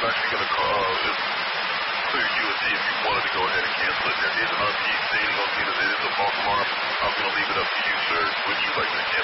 actually going to clear you and see if you wanted to go ahead and cancel it. There is an RP stating on here that it is a false alarm. I'm going to leave it up to you, sir. Would you like to cancel